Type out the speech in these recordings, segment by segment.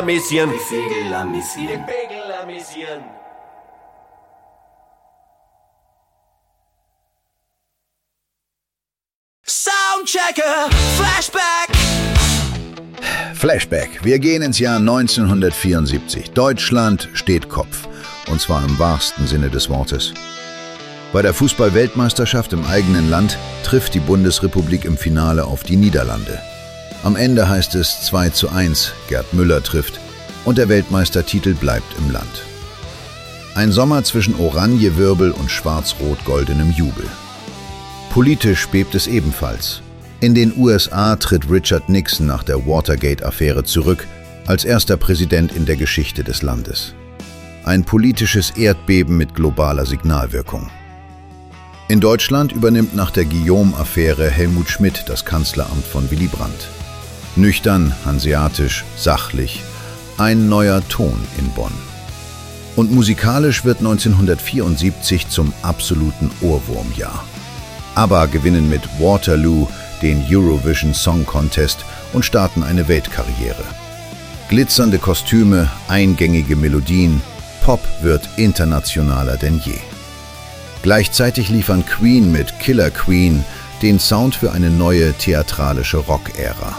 amüsieren. Soundchecker, Flashback. Flashback. Wir gehen ins Jahr 1974. Deutschland steht Kopf. Und zwar im wahrsten Sinne des Wortes. Bei der Fußball-Weltmeisterschaft im eigenen Land trifft die Bundesrepublik im Finale auf die Niederlande. Am Ende heißt es 2:1, Gerd Müller trifft und der Weltmeistertitel bleibt im Land. Ein Sommer zwischen Oranjewirbel und schwarz-rot-goldenem Jubel. Politisch bebt es ebenfalls. In den USA tritt Richard Nixon nach der Watergate-Affäre zurück, als erster Präsident in der Geschichte des Landes. Ein politisches Erdbeben mit globaler Signalwirkung. In Deutschland übernimmt nach der Guillaume-Affäre Helmut Schmidt das Kanzleramt von Willy Brandt. Nüchtern, hanseatisch, sachlich. Ein neuer Ton in Bonn. Und musikalisch wird 1974 zum absoluten Ohrwurmjahr. ABBA gewinnen mit Waterloo den Eurovision Song Contest und starten eine Weltkarriere. Glitzernde Kostüme, eingängige Melodien, Pop wird internationaler denn je. Gleichzeitig liefern Queen mit Killer Queen den Sound für eine neue theatralische Rock-Ära.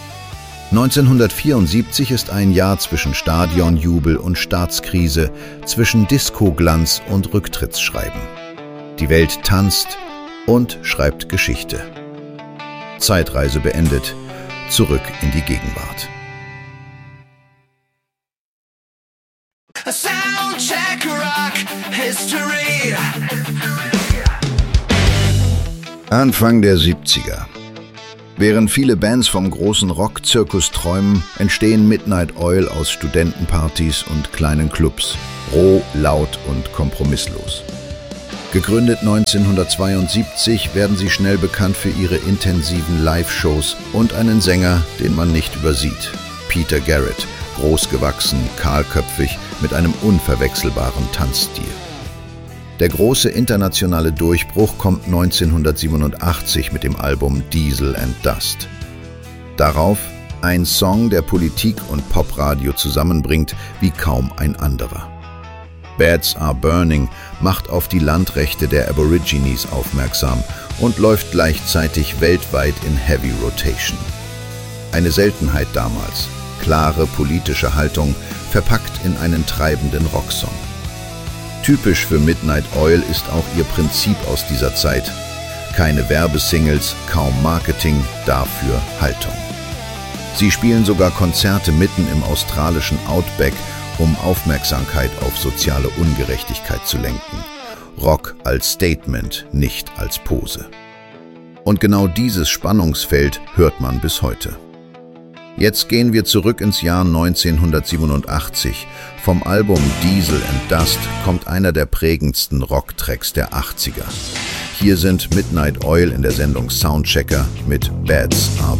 1974 ist ein Jahr zwischen Stadionjubel und Staatskrise, zwischen Disco-Glanz und Rücktrittsschreiben. Die Welt tanzt und schreibt Geschichte. Zeitreise beendet, zurück in die Gegenwart. Soundcheck Rock History. Anfang der 70er. Während viele Bands vom großen Rock-Zirkus träumen, entstehen Midnight Oil aus Studentenpartys und kleinen Clubs, roh, laut und kompromisslos. Gegründet 1972 werden sie schnell bekannt für ihre intensiven Live-Shows und einen Sänger, den man nicht übersieht, Peter Garrett, großgewachsen, kahlköpfig, mit einem unverwechselbaren Tanzstil. Der große internationale Durchbruch kommt 1987 mit dem Album Diesel and Dust. Darauf ein Song, der Politik und Popradio zusammenbringt wie kaum ein anderer. Beds Are Burning macht auf die Landrechte der Aborigines aufmerksam und läuft gleichzeitig weltweit in Heavy Rotation. Eine Seltenheit damals, klare politische Haltung, verpackt in einen treibenden Rocksong. Typisch für Midnight Oil ist auch ihr Prinzip aus dieser Zeit. Keine Werbesingles, kaum Marketing, dafür Haltung. Sie spielen sogar Konzerte mitten im australischen Outback, um Aufmerksamkeit auf soziale Ungerechtigkeit zu lenken. Rock als Statement, nicht als Pose. Und genau dieses Spannungsfeld hört man bis heute. Jetzt gehen wir zurück ins Jahr 1987. Vom Album Diesel and Dust kommt einer der prägendsten Rocktracks der 80er. Hier sind Midnight Oil in der Sendung Soundchecker mit Beds Are